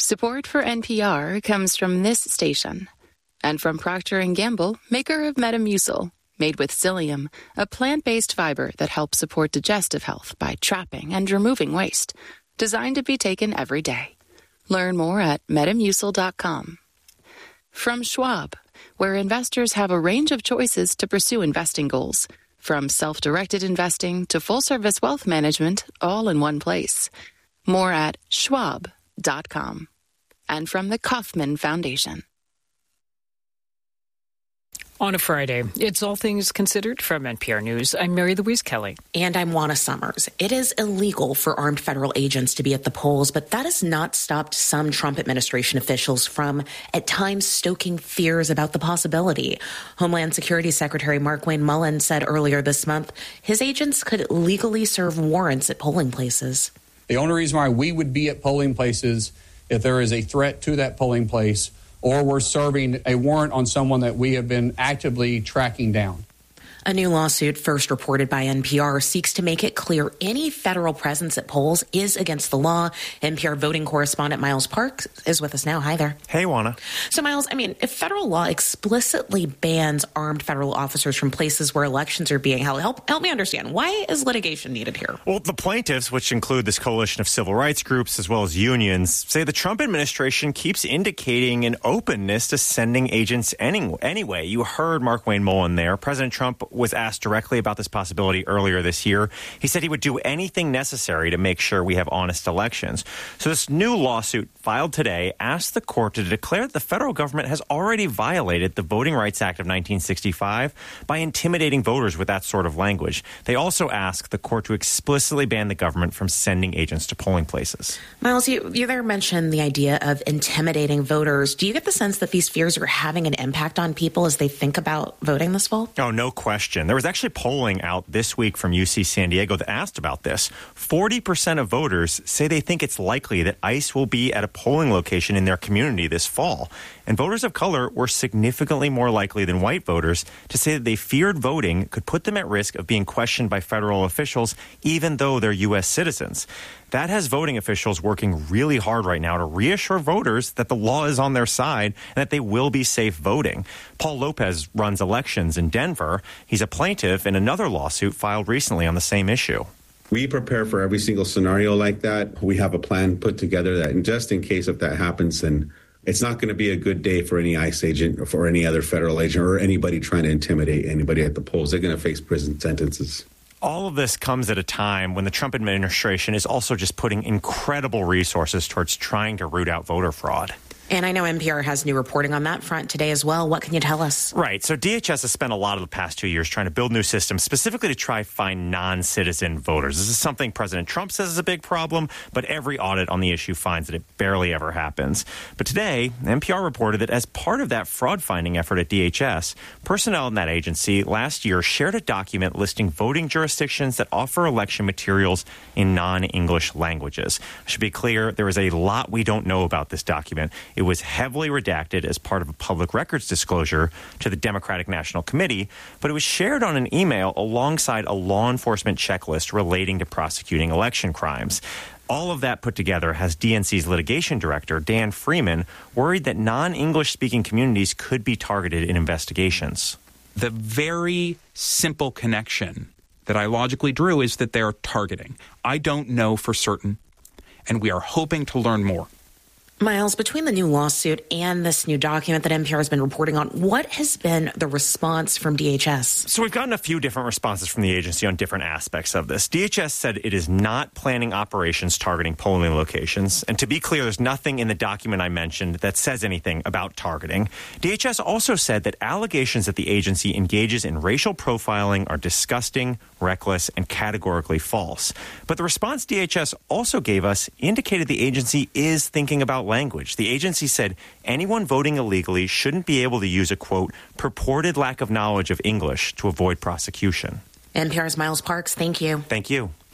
Support for NPR comes from this station and from Procter & Gamble, maker of Metamucil, made with psyllium, a plant-based fiber that helps support digestive health by trapping and removing waste, designed to be taken every day. Learn more at metamucil.com. From Schwab, where investors have a range of choices to pursue investing goals, from self-directed investing to full-service wealth management, all in one place. More at schwab.com. And from the Kauffman Foundation. On a Friday, it's All Things Considered from NPR News. I'm Mary Louise Kelly. And I'm Juana Summers. It is illegal for armed federal agents to be at the polls, but that has not stopped some Trump administration officials from, at times, stoking fears about the possibility. Homeland Security Secretary Markwayne Mullin said earlier this month his agents could legally serve warrants at polling places. The only reason why we would be at polling places if there is a threat to that polling place or we're serving a warrant on someone that we have been actively tracking down. A new lawsuit, first reported by NPR, seeks to make it clear any federal presence at polls is against the law. NPR voting correspondent Miles Parks is with us now. Hi there. Hey, Juana. So, Miles, if federal law explicitly bans armed federal officers from places where elections are being held, help me understand. Why is litigation needed here? Well, the plaintiffs, which include this coalition of civil rights groups as well as unions, say the Trump administration keeps indicating an openness to sending agents anyway. You heard Markwayne Mullin there. President Trump was asked directly about this possibility earlier this year. He said he would do anything necessary to make sure we have honest elections. So this new lawsuit filed today asked the court to declare that the federal government has already violated the Voting Rights Act of 1965 by intimidating voters with that sort of language. They also asked the court to explicitly ban the government from sending agents to polling places. Miles, you there mentioned the idea of intimidating voters. Do you get the sense that these fears are having an impact on people as they think about voting this fall? Oh, no question. There was actually polling out this week from UC San Diego that asked about this. 40% of voters say they think it's likely that ICE will be at a polling location in their community this fall. And voters of color were significantly more likely than white voters to say that they feared voting could put them at risk of being questioned by federal officials, even though they're U.S. citizens. That has voting officials working really hard right now to reassure voters that the law is on their side and that they will be safe voting. Paul Lopez runs elections in Denver. He's a plaintiff in another lawsuit filed recently on the same issue. We prepare for every single scenario like that. We have a plan put together that, and just in case if that happens, then it's not going to be a good day for any ICE agent or for any other federal agent or anybody trying to intimidate anybody at the polls. They're going to face prison sentences. All of this comes at a time when the Trump administration is also just putting incredible resources towards trying to root out voter fraud. And I know NPR has new reporting on that front today as well. What can you tell us? Right. So DHS has spent a lot of the past 2 years trying to build new systems specifically to try find non-citizen voters. This is something President Trump says is a big problem, but every audit on the issue finds that it barely ever happens. But today, NPR reported that as part of that fraud-finding effort at DHS, personnel in that agency last year shared a document listing voting jurisdictions that offer election materials in non-English languages. I should be clear, there is a lot we don't know about this document. It was heavily redacted as part of a public records disclosure to the Democratic National Committee, but it was shared on an email alongside a law enforcement checklist relating to prosecuting election crimes. All of that put together has DNC's litigation director, Dan Freeman, worried that non-English speaking communities could be targeted in investigations. The very simple connection that I logically drew is that they're targeting. I don't know for certain, and we are hoping to learn more. Miles, between the new lawsuit and this new document that NPR has been reporting on, what has been the response from DHS? So we've gotten a few different responses from the agency on different aspects of this. DHS said it is not planning operations targeting polling locations. And to be clear, there's nothing in the document I mentioned that says anything about targeting. DHS also said that allegations that the agency engages in racial profiling are disgusting, reckless, and categorically false. But the response DHS also gave us indicated the agency is thinking about language. The agency said anyone voting illegally shouldn't be able to use a, quote, purported lack of knowledge of English to avoid prosecution. NPR's Miles Parks, thank you. Thank you.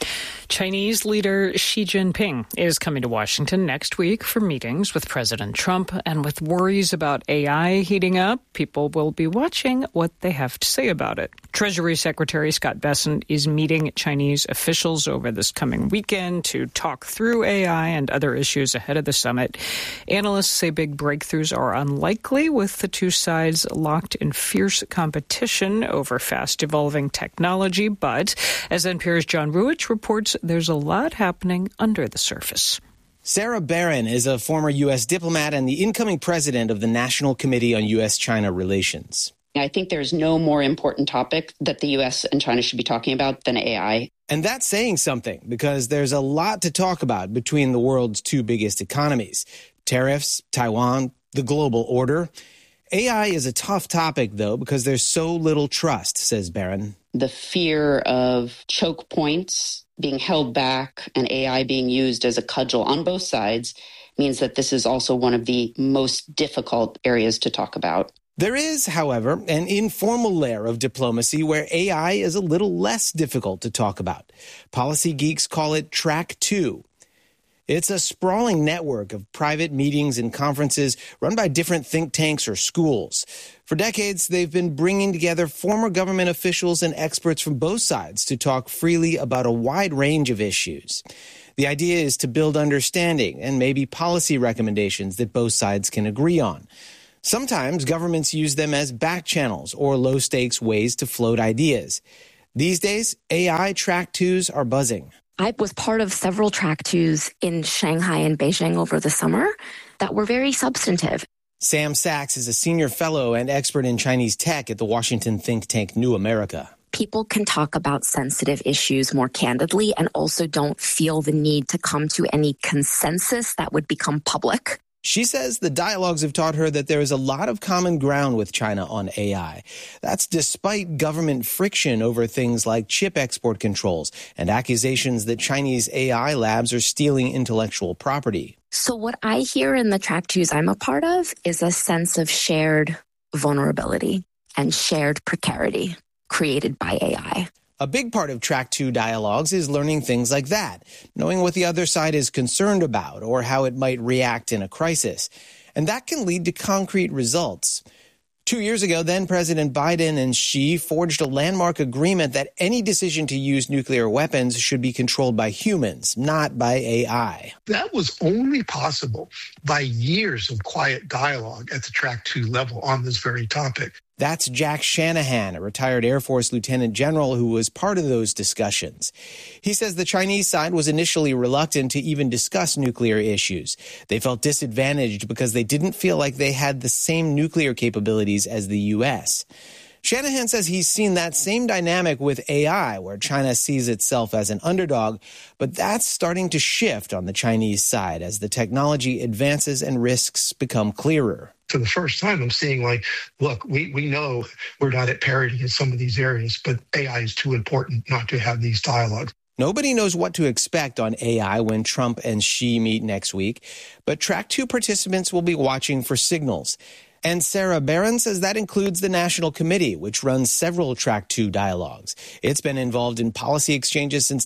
Chinese leader Xi Jinping is coming to Washington next week for meetings with President Trump, and with worries about AI heating up, people will be watching what they have to say about it. Treasury Secretary Scott Bessent is meeting Chinese officials over this coming weekend to talk through AI and other issues ahead of the summit. Analysts say big breakthroughs are unlikely, with the two sides locked in fierce competition over fast-evolving technology, but as NPR's John Ruich reports, there's a lot happening under the surface. Sarah Barron is a former U.S. diplomat and the incoming president of the National Committee on U.S.-China Relations. I think there's no more important topic that the U.S. and China should be talking about than AI. And that's saying something, because there's a lot to talk about between the world's two biggest economies: tariffs, Taiwan, the global order. AI is a tough topic, though, because there's so little trust, says Barron. The fear of choke points being held back and AI being used as a cudgel on both sides means that this is also one of the most difficult areas to talk about. There is, however, an informal layer of diplomacy where AI is a little less difficult to talk about. Policy geeks call it Track 2. It's a sprawling network of private meetings and conferences run by different think tanks or schools. For decades, they've been bringing together former government officials and experts from both sides to talk freely about a wide range of issues. The idea is to build understanding and maybe policy recommendations that both sides can agree on. Sometimes governments use them as back channels or low-stakes ways to float ideas. These days, AI Track 2s are buzzing. I was part of several Track 2s in Shanghai and Beijing over the summer that were very substantive. Sam Sachs is a senior fellow and expert in Chinese tech at the Washington think tank New America. People can talk about sensitive issues more candidly and also don't feel the need to come to any consensus that would become public. She says the dialogues have taught her that there is a lot of common ground with China on AI. That's despite government friction over things like chip export controls and accusations that Chinese AI labs are stealing intellectual property. So what I hear in the Track 2s I'm a part of is a sense of shared vulnerability and shared precarity created by AI. A big part of Track 2 dialogues is learning things like that, knowing what the other side is concerned about or how it might react in a crisis. And that can lead to concrete results. 2 years ago, then President Biden and Xi forged a landmark agreement that any decision to use nuclear weapons should be controlled by humans, not by AI. That was only possible by years of quiet dialogue at the Track 2 level on this very topic. That's Jack Shanahan, a retired Air Force lieutenant general who was part of those discussions. He says the Chinese side was initially reluctant to even discuss nuclear issues. They felt disadvantaged because they didn't feel like they had the same nuclear capabilities as the U.S. Shanahan says he's seen that same dynamic with AI, where China sees itself as an underdog, but that's starting to shift on the Chinese side as the technology advances and risks become clearer. For the first time, I'm seeing look, we know we're not at parity in some of these areas, but AI is too important not to have these dialogues. Nobody knows what to expect on AI when Trump and Xi meet next week, but Track 2 participants will be watching for signals. And Sarah Barron says that includes the National Committee, which runs several Track 2 dialogues. It's been involved in policy exchanges since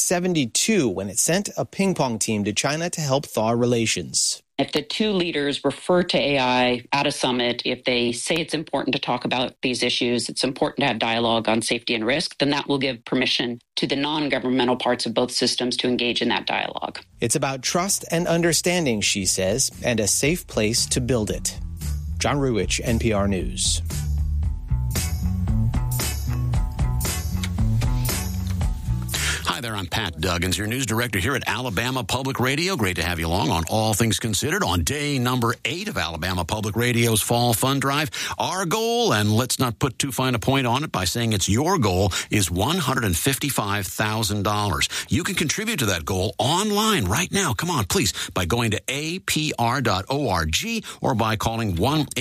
1972, when it sent a ping-pong team to China to help thaw relations. If the two leaders refer to AI at a summit, if they say it's important to talk about these issues, it's important to have dialogue on safety and risk, then that will give permission to the non-governmental parts of both systems to engage in that dialogue. It's about trust and understanding, she says, and a safe place to build it. John Ruich, NPR News. Hi there, I'm Pat Duggins, your news director here at Alabama Public Radio. Great to have you along on All Things Considered on day number 8 of Alabama Public Radio's Fall Fund Drive. Our goal, and let's not put too fine a point on it by saying it's your goal, is $155,000. You can contribute to that goal online right now. Come on, please, by going to apr.org or by calling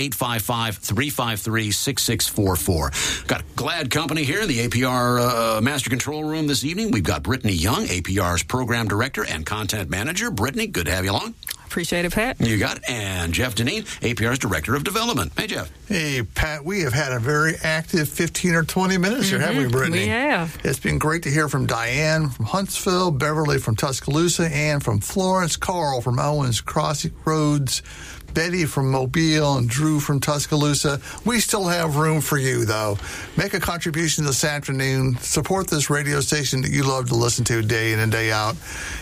1-855-353-6644. Got a glad company here in the APR Master Control Room this evening. We've got Brittany Young, APR's Program Director and Content Manager. Brittany, good to have you along. Appreciate it, Pat. You got it. And Jeff Deneen, APR's Director of Development. Hey, Jeff. Hey, Pat, we have had a very active 15 or 20 minutes here, haven't we, Brittany? We have. It's been great to hear from Diane from Huntsville, Beverly from Tuscaloosa, Ann from Florence, Carl from Owens Crossroads, Betty from Mobile, and Drew from Tuscaloosa. We still have room for you, though. Make a contribution this afternoon. Support this radio station that you love to listen to day in and day out.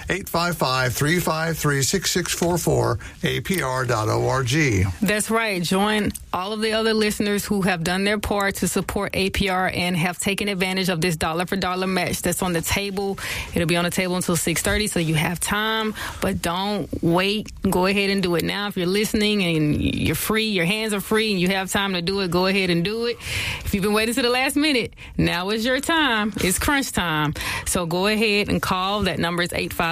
855-353-6644, apr.org. That's right. Join all of the other listeners who have done their part to support APR and have taken advantage of this dollar-for-dollar match that's on the table. It'll be on the table until 6:30, so you have time, but don't wait. Go ahead and do it now. If you're listening and you're free, your hands are free, and you have time to do it, go ahead and do it. If you've been waiting to the last minute, now is your time. It's crunch time. So go ahead and call. That number is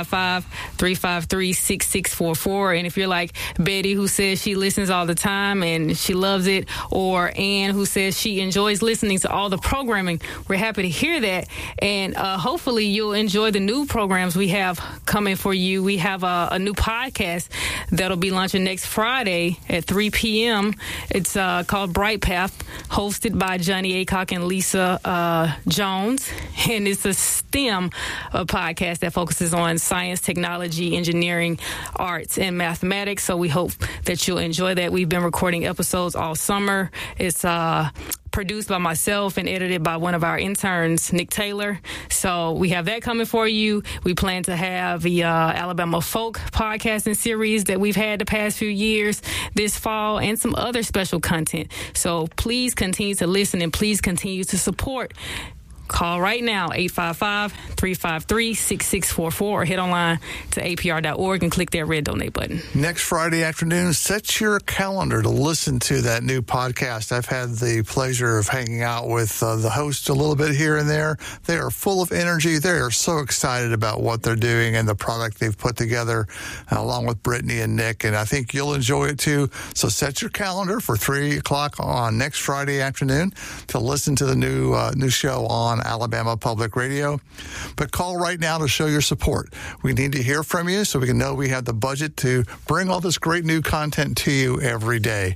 855-353-6644. And if you're like Betty, who says she listens all the time and she loves it, or Ann, who says she enjoys listening to all the programming, we're happy to hear that. And hopefully you'll enjoy the new programs we have coming for you. We have a new podcast that'll be launching next Friday at 3 p.m. It's called Bright Path, hosted by Johnny Aycock and Lisa Jones. And it's a STEM podcast that focuses on science, technology, engineering, arts, and mathematics. So we hope that you'll enjoy that. We've been recording episodes all summer. It's produced by myself and edited by one of our interns, Nick Taylor. So we have that coming for you. We plan to have the Alabama Folk podcasting series that we've had the past few years this fall, and some other special content. So please continue to listen and please continue to support. Call right now, 855-353-6644, or head online to apr.org and click that red donate button. Next Friday afternoon, set your calendar to listen to that new podcast. I've had the pleasure of hanging out with the host a little bit here and there. They are full of energy. They are so excited about what they're doing and the product they've put together, along with Brittany and Nick, and I think you'll enjoy it too. So set your calendar for 3 o'clock on next Friday afternoon to listen to the new show on Alabama Public Radio. But call right now to show your support. We need to hear from you so we can know we have the budget to bring all this great new content to you every day.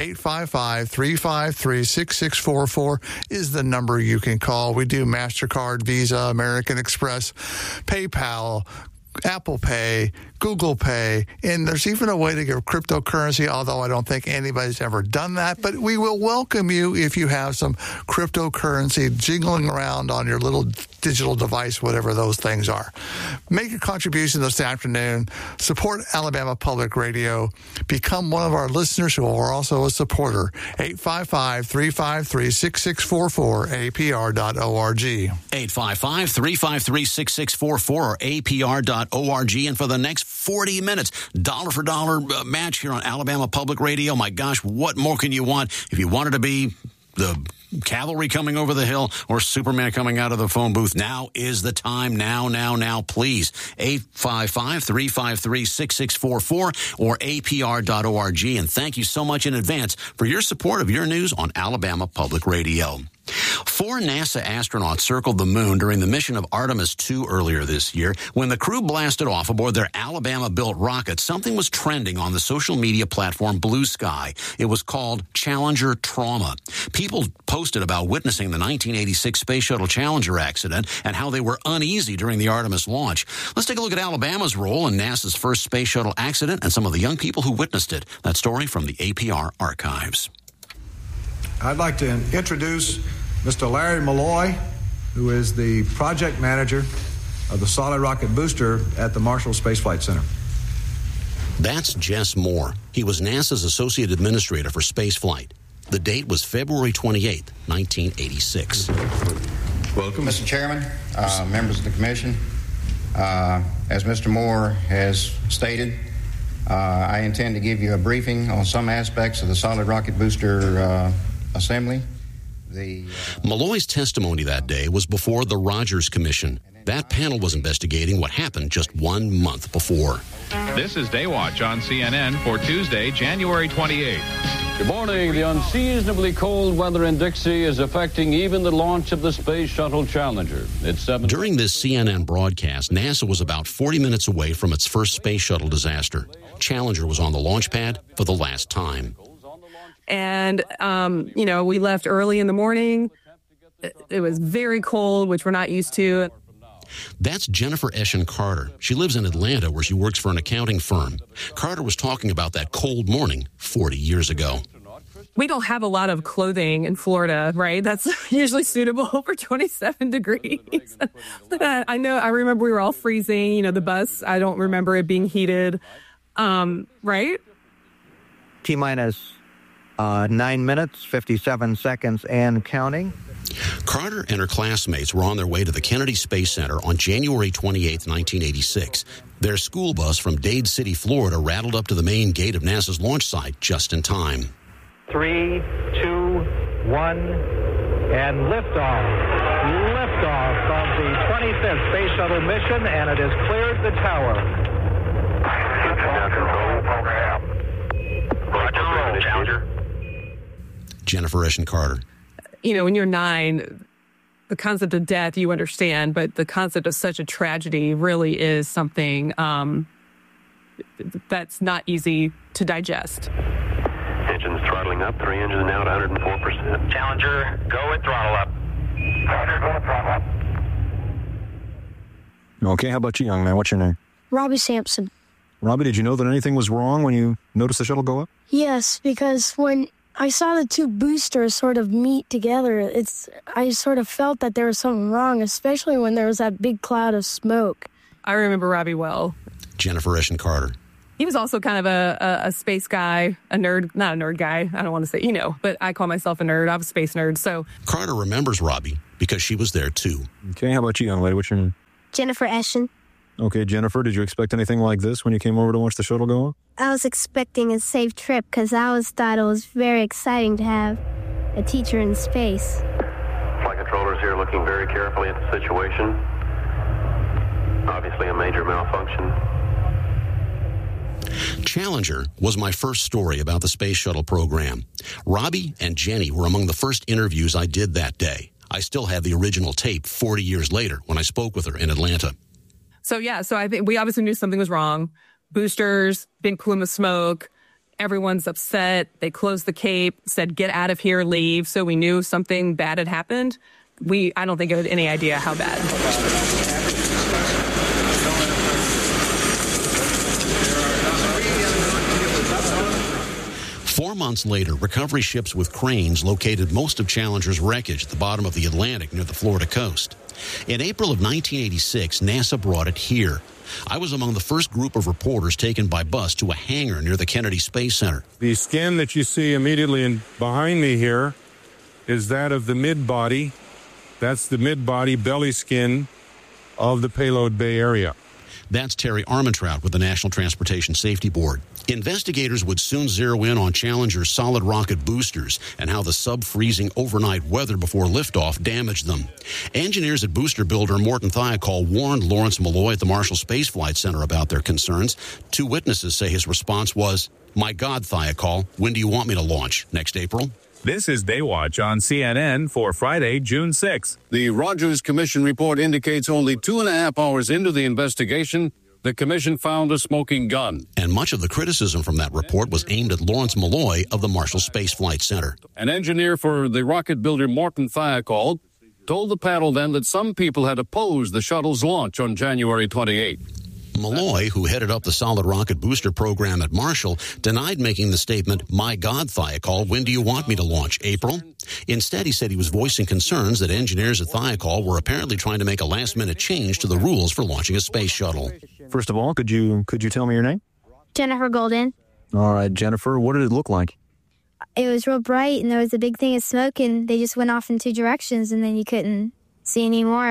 855-353-6644 is the number you can call. We do MasterCard, Visa, American Express, PayPal, Apple Pay, Google Pay, and there's even a way to give cryptocurrency, although I don't think anybody's ever done that. But we will welcome you if you have some cryptocurrency jingling around on your little digital device, whatever those things are. Make a contribution this afternoon. Support Alabama Public Radio. Become one of our listeners who are also a supporter. 855-353-6644, apr.org. 855-353-6644 or apr.org. And for the next 40 minutes, dollar for dollar match here on Alabama Public Radio. My gosh, what more can you want? If you wanted to be the cavalry coming over the hill or Superman coming out of the phone booth, now is the time. Now, please. 855-353-6644 or apr.org. And thank you so much in advance for your support of your news on Alabama Public Radio. 4 NASA astronauts circled the moon during the mission of Artemis 2 earlier this year. When the crew blasted off aboard their Alabama-built rocket, something was trending on the social media platform Blue Sky. It was called Challenger Trauma. People posted about witnessing the 1986 Space Shuttle Challenger accident and how they were uneasy during the Artemis launch. Let's take a look at Alabama's role in NASA's first Space Shuttle accident and some of the young people who witnessed it. That story from the APR archives. I'd like to introduce Mr. Larry Malloy, who is the project manager of the solid rocket booster at the Marshall Space Flight Center. That's Jess Moore. He was NASA's associate administrator for spaceflight. The date was February 28, 1986. Welcome. Mr. Chairman, members of the commission, as Mr. Moore has stated, I intend to give you a briefing on some aspects of the solid rocket booster assembly. Malloy's testimony that day was before the Rogers Commission. That panel was investigating what happened just 1 month before. This is Daywatch on CNN for Tuesday, January 28th. Good morning. The unseasonably cold weather in Dixie is affecting even the launch of the Space Shuttle Challenger. During this CNN broadcast, NASA was about 40 minutes away from its first space shuttle disaster. Challenger was on the launch pad for the last time. And, we left early in the morning. It was very cold, which we're not used to. That's Jennifer Eschen Carter. She lives in Atlanta, where she works for an accounting firm. Carter was talking about that cold morning 40 years ago. We don't have a lot of clothing in Florida, right? That's usually suitable for 27 degrees. I remember we were all freezing, the bus. I don't remember it being heated, right? T-minus 9 minutes, 57 seconds, and counting. Carter and her classmates were on their way to the Kennedy Space Center on January 28, 1986. Their school bus from Dade City, Florida, rattled up to the main gate of NASA's launch site just in time. 3, 2, 1, and liftoff. Liftoff of the 25th Space Shuttle mission, and it has cleared the tower. Roger, Challenger. Jennifer Eschen Carter. When you're 9, the concept of death you understand, but the concept of such a tragedy really is something that's not easy to digest. Engines throttling up, 3 engines now at 104%. Challenger, go with throttle up. Challenger, go with throttle up. Okay, how about you, young man? What's your name? Robbie Sampson. Robbie, did you know that anything was wrong when you noticed the shuttle go up? Yes, because when I saw the two boosters sort of meet together, I sort of felt that there was something wrong, especially when there was that big cloud of smoke. I remember Robbie well. Jennifer Eschen Carter. He was also kind of a space guy, a nerd, not a nerd guy. I don't want to say, but I call myself a nerd. I'm a space nerd, so. Carter remembers Robbie because she was there, too. Okay, how about you, young lady? What's your name? Jennifer Eschen. Okay, Jennifer, did you expect anything like this when you came over to watch the shuttle go up? I was expecting a safe trip because I always thought it was very exciting to have a teacher in space. Flight controllers here looking very carefully at the situation. Obviously a major malfunction. Challenger was my first story about the space shuttle program. Robbie and Jenny were among the first interviews I did that day. I still have the original tape 40 years later when I spoke with her in Atlanta. So I think we obviously knew something was wrong. Boosters, big plume of smoke. Everyone's upset. They closed the Cape, said, get out of here, leave. So we knew something bad had happened. I don't think I had any idea how bad. 4 months later, recovery ships with cranes located most of Challenger's wreckage at the bottom of the Atlantic near the Florida coast. In April of 1986, NASA brought it here. I was among the first group of reporters taken by bus to a hangar near the Kennedy Space Center. The skin that you see immediately behind me here is that of the mid-body. That's the mid-body belly skin of the payload bay area. That's Terry Armentrout with the National Transportation Safety Board. Investigators would soon zero in on Challenger's solid rocket boosters and how the sub-freezing overnight weather before liftoff damaged them. Engineers at booster builder Morton Thiokol warned Lawrence Malloy at the Marshall Space Flight Center about their concerns. 2 witnesses say his response was, "My God, Thiokol, when do you want me to launch? Next April?" This is Baywatch on CNN for Friday, June 6th. The Rogers Commission report indicates only 2.5 hours into the investigation, the commission found a smoking gun. And much of the criticism from that report was aimed at Lawrence Malloy of the Marshall Space Flight Center. An engineer for the rocket builder Morton Thiokol told the panel then that some people had opposed the shuttle's launch on January 28. Malloy, who headed up the solid rocket booster program at Marshall, denied making the statement, "My God, Thiokol, when do you want me to launch? April?" Instead, he said he was voicing concerns that engineers at Thiokol were apparently trying to make a last-minute change to the rules for launching a space shuttle. First of all, could you tell me your name? Jennifer Golden. All right, Jennifer, what did it look like? It was real bright, and there was a big thing of smoke, and they just went off in 2 directions, and then you couldn't see anymore.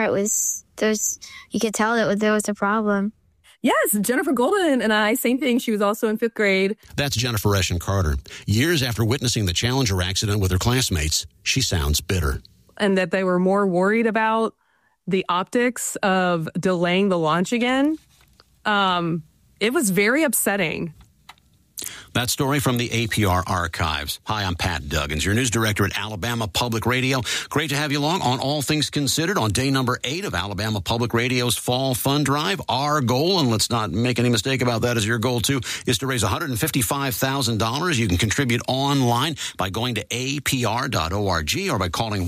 You could tell that there was a problem. Yes, Jennifer Golden and I, same thing. She was also in 5th grade. That's Jennifer Eschen Carter. Years after witnessing the Challenger accident with her classmates, she sounds bitter. And that they were more worried about the optics of delaying the launch again. It was very upsetting. That story from the APR archives. Hi, I'm Pat Duggins, your news director at Alabama Public Radio. Great to have you along on All Things Considered on day number 8 of Alabama Public Radio's Fall Fund Drive. Our goal, and let's not make any mistake about that as your goal too, is to raise $155,000. You can contribute online by going to apr.org or by calling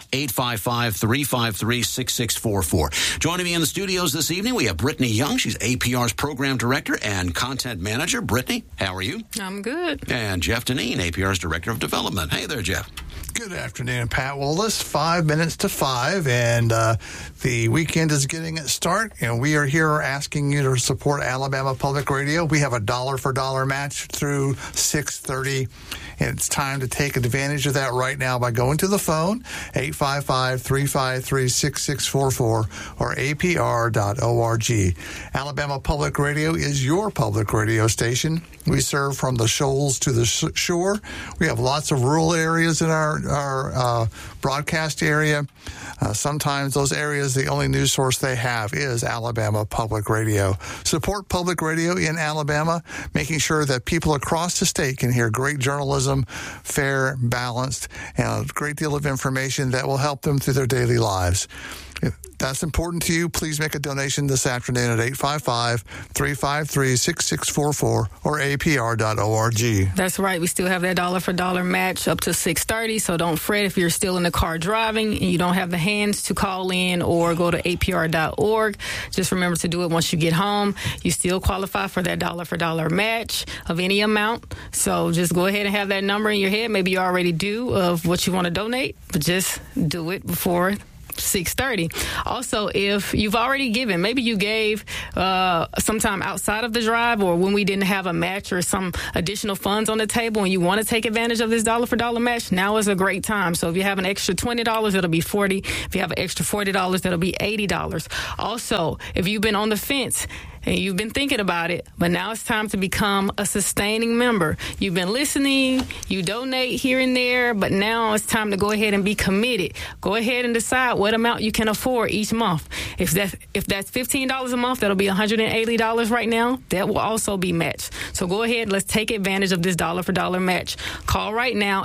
1-855-353-6644. Joining me in the studios this evening, we have Brittany Young. She's APR's program director and content manager. Brittany, how are you? I'm good. And Jeff Deneen, APR's Director of Development. Hey there, Jeff. Good afternoon, Pat. Well, it's 5 minutes to 5, and the weekend is getting its start, and we are here asking you to support Alabama Public Radio. We have a $1 match through 6:30, and it's time to take advantage of that right now by going to the phone, 855-353-6644 or apr.org. Alabama Public Radio is your public radio station. We serve from the shoals to the shore. We have lots of rural areas in our broadcast area. Sometimes those areas, the only news source they have is Alabama Public Radio. Support public radio in Alabama, making sure that people across the state can hear great journalism, fair, balanced, and a great deal of information that will help them through their daily lives. If that's important to you, please make a donation this afternoon at 855-353-6644 or apr.org. That's right. We still have that $1 match up to 6:30, so don't fret if you're still in the car driving and you don't have the hands to call in or go to apr.org. Just remember to do it once you get home. You still qualify for that $1 match of any amount. So just go ahead and have that number in your head. Maybe you already do of what you want to donate, but just do it before 6:30. Also, if you've already given, maybe you gave sometime outside of the drive or when we didn't have a match or some additional funds on the table and you want to take advantage of this $1 match, now is a great time. So if you have an extra $20, it'll be $40. If you have an extra $40, that'll be $80. Also, if you've been on the fence and you've been thinking about it, but now it's time to become a sustaining member. You've been listening, you donate here and there, but now it's time to go ahead and be committed. Go ahead and decide what amount you can afford each month. If that's $15 a month, that'll be $180 right now. That will also be matched. So go ahead, let's take advantage of this $1 match. Call right now,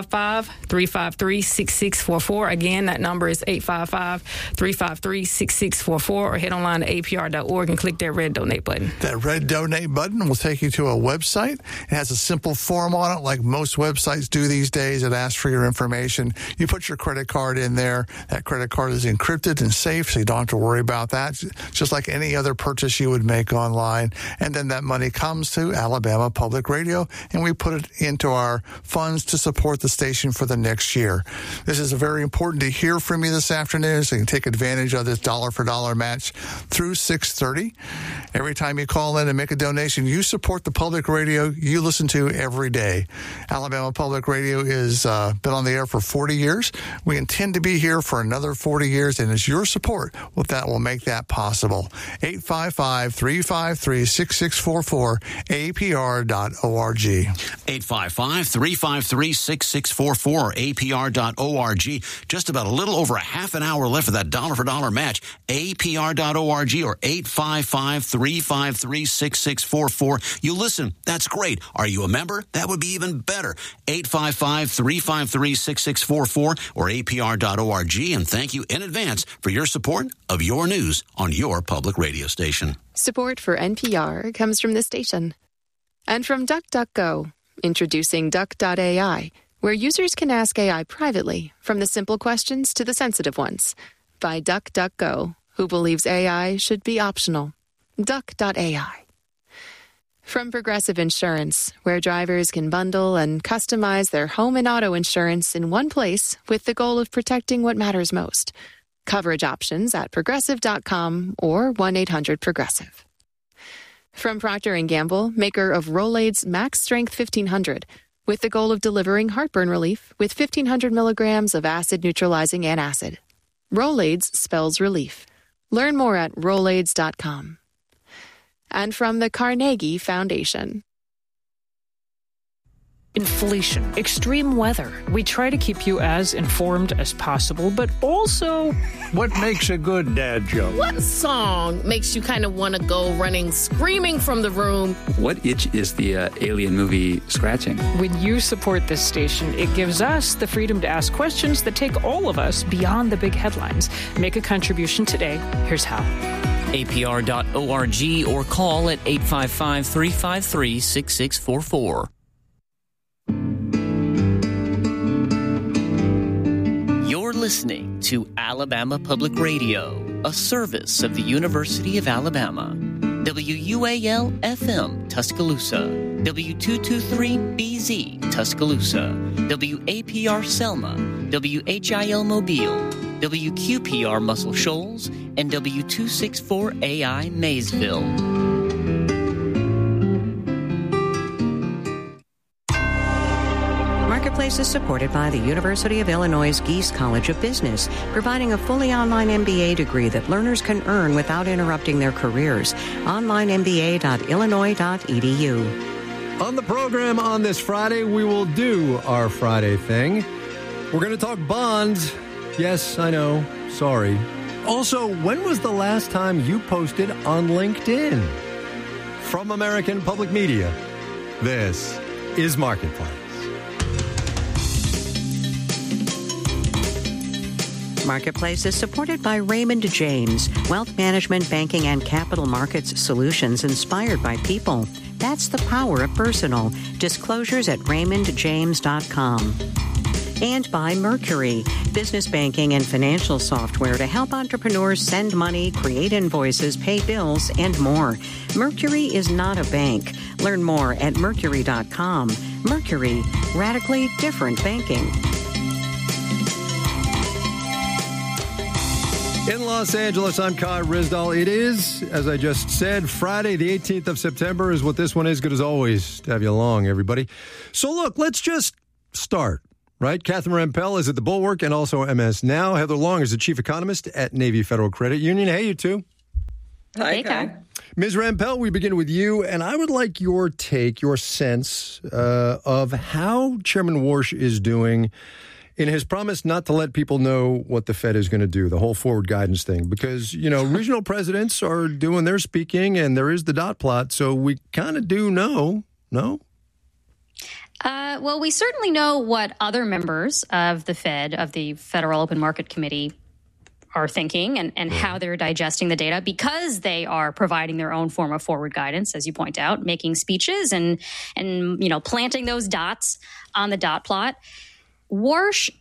855-353-6644. Again, that number is 855-353-6644, or head online to apr.org and click that red donate button. That red donate button will take you to a website. It has a simple form on it, like most websites do these days. It asks for your information. You put your credit card in there. That credit card is encrypted and safe, so you don't have to worry about that. Just like any other purchase you would make online. And then that money comes to Alabama Public Radio, and we put it into our funds to support the station for the next year. This is very important to hear from you this afternoon, so you can take advantage of this $1 match through 6:30. Every time you call in and make a donation, you support the public radio you listen to every day. Alabama Public Radio has been on the air for 40 years. We intend to be here for another 40 years, and it's your support that will make that possible. 855-353-6644, apr.org. 855-353-6644, apr.org. Just about a little over a half an hour left for that $1 match. apr.org or 855-353-6644. You listen, that's great. Are you a member? That would be even better. 855-353-6644 or apr.org. And thank you in advance for your support of your news on your public radio station. Support for NPR comes from this station. And from DuckDuckGo, introducing Duck.ai, where users can ask AI privately, from the simple questions to the sensitive ones. By DuckDuckGo, who believes AI should be optional. Duck.ai. From Progressive Insurance, where drivers can bundle and customize their home and auto insurance in one place with the goal of protecting what matters most. Coverage options at progressive.com or 1-800-PROGRESSIVE. From Procter & Gamble, maker of Rolaids Max Strength 1500, with the goal of delivering heartburn relief with 1,500 milligrams of acid-neutralizing antacid. Rolaids spells relief. Learn more at Rolaids.com. And from the Carnegie Foundation. inflation, extreme weather. We try to keep you as informed as possible, but also... What makes a good dad joke? What song makes you kind of want to go running, screaming from the room? What itch is the Alien movie scratching? When you support this station, it gives us the freedom to ask questions that take all of us beyond the big headlines. Make a contribution today. Here's how. APR.org or call at 855-353-6644. You're listening to Alabama Public Radio, a service of the University of Alabama. WUAL-FM, Tuscaloosa. W223BZ, Tuscaloosa. WAPR Selma. WHIL Mobile. WQPR Muscle Shoals. And W264AI Maysville. Marketplace is supported by the University of Illinois Geese College of Business, providing a fully online MBA degree that learners can earn without interrupting their careers. OnlineMBA.illinois.edu. On the program on this Friday, we will do our Friday thing. We're going to talk bonds. Yes, I know. Sorry. Also, when was the last time you posted on LinkedIn? From American Public Media, this is Marketplace. Marketplace is supported by Raymond James, wealth management, banking, and capital markets solutions inspired by people. That's the power of personal. Disclosures at raymondjames.com. And by Mercury, business banking and financial software to help entrepreneurs send money, create invoices, pay bills, and more. Mercury is not a bank. Learn more at mercury.com. Mercury, radically different banking. In Los Angeles, I'm Kai Ryssdal. It is, as I just said, Friday, the 18th of September is what this one is. Good as always to have you along, everybody. So look, let's just start, right? Catherine Rampell is at the Bulwark and also MS Now. Heather Long is the chief economist at Navy Federal Credit Union. Hey, you two. Hi, Kai. Ms. Rampell, we begin with you, and I would like your take, your sense of how Chairman Warsh is doing in his promise not to let people know what the Fed is going to do, the whole forward guidance thing, because, you know, regional presidents are doing their speaking and there is the dot plot. So we kind of do know, no? Well, we certainly know what other members of the Fed, of the Federal Open Market Committee, are thinking and how they're digesting the data, because they are providing their own form of forward guidance, as you point out, making speeches and you know, planting those dots on the dot plot. Warsh,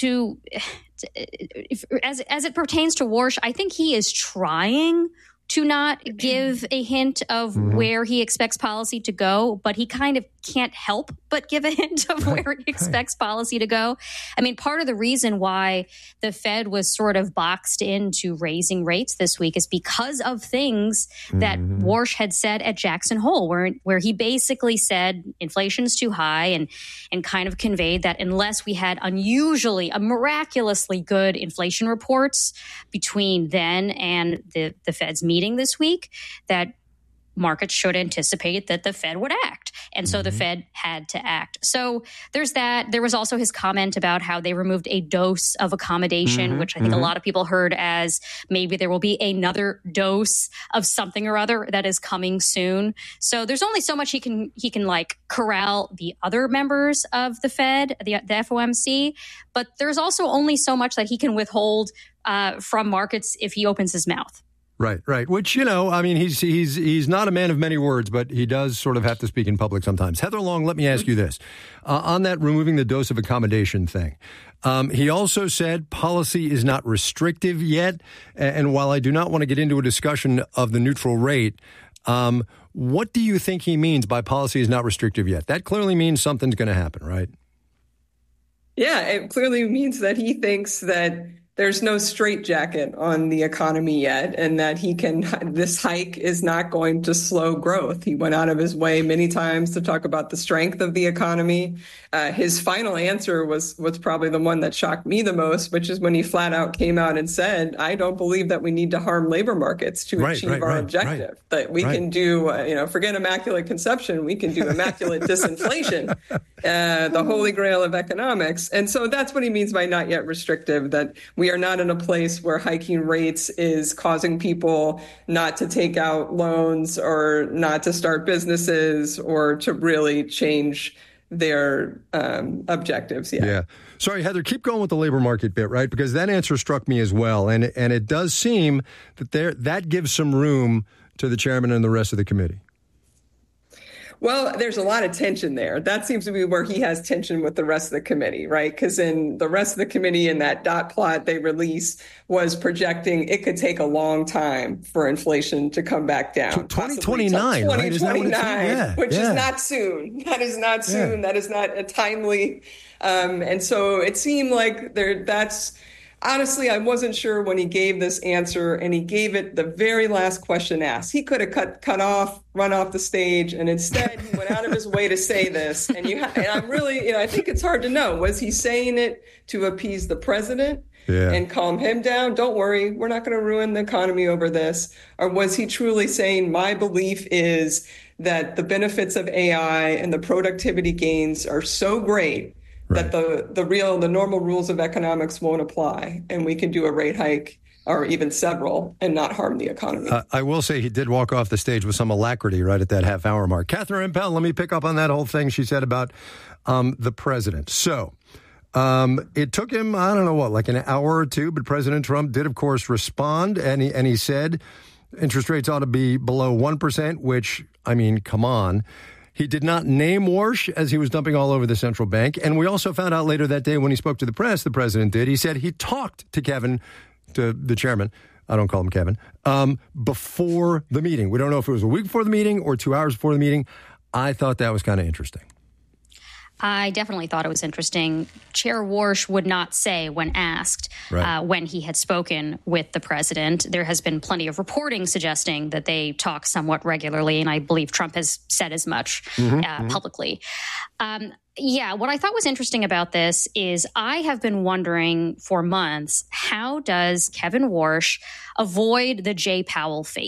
as it pertains to Warsh, I think he is trying to not give a hint of where he expects policy to go, but he kind of can't help but give a hint of where he expects policy to go. I mean, part of the reason why the Fed was sort of boxed into raising rates this week is because of things that Warsh had said at Jackson Hole, where he basically said inflation's too high and kind of conveyed that unless we had miraculously good inflation reports between then and the Fed's meeting this week, that markets should anticipate that the Fed would act. And so the Fed had to act. So there's that. There was also his comment about how they removed a dose of accommodation, which I think a lot of people heard as maybe there will be another dose of something or other that is coming soon. So there's only so much he can like corral the other members of the Fed, the FOMC, but there's also only so much that he can withhold from markets if he opens his mouth. Right. Which, you know, I mean, he's not a man of many words, but he does sort of have to speak in public sometimes. Heather Long, let me ask you this. On that removing the dose of accommodation thing, he also said policy is not restrictive yet. And while I do not want to get into a discussion of the neutral rate, what do you think he means by policy is not restrictive yet? That clearly means something's going to happen, right? Yeah, it clearly means that he thinks that there's no straitjacket on the economy yet, and that this hike is not going to slow growth. He went out of his way many times to talk about the strength of the economy. His final answer was probably the one that shocked me the most, which is when he flat out came out and said, I don't believe that we need to harm labor markets to achieve our objective. That we can do, forget immaculate conception, we can do immaculate disinflation, the holy grail of economics. And so that's what he means by not yet restrictive, that we are not in a place where hiking rates is causing people not to take out loans or not to start businesses or to really change their objectives yet. Yeah. Sorry, Heather, keep going with the labor market bit, right? Because that answer struck me as well. And it does seem that that gives some room to the chairman and the rest of the committee. Well, there's a lot of tension there. That seems to be where he has tension with the rest of the committee, right? Because in the rest of the committee, in that dot plot they released, was projecting it could take a long time for inflation to come back down. 2029, right? 2029, which is not soon. That is not soon. That is not a timely. And so it seemed like that's. Honestly, I wasn't sure when he gave this answer, and he gave it the very last question asked. He could have run off the stage, and instead he went out of his way to say this. And I'm really, I think it's hard to know. Was he saying it to appease the president and calm him down? Don't worry, we're not going to ruin the economy over this. Or was he truly saying, my belief is that the benefits of AI and the productivity gains are so great that the normal rules of economics won't apply, and we can do a rate hike or even several and not harm the economy. I will say he did walk off the stage with some alacrity right at that half-hour mark. Catherine Impel, let me pick up on that whole thing she said about the president. So it took him, I don't know what, like an hour or two, but President Trump did, of course, respond, and he said interest rates ought to be below 1%, which, I mean, come on. He did not name Warsh as he was dumping all over the central bank. And we also found out later that day when he spoke to the press, the president did. He said he talked to Kevin, to the chairman. I don't call him Kevin, before the meeting. We don't know if it was a week before the meeting or 2 hours before the meeting. I thought that was kind of interesting. I definitely thought it was interesting. Chair Warsh would not say when asked when he had spoken with the president. There has been plenty of reporting suggesting that they talk somewhat regularly, and I believe Trump has said as much publicly. What I thought was interesting about this is I have been wondering for months, how does Kevin Warsh avoid the Jay Powell fate?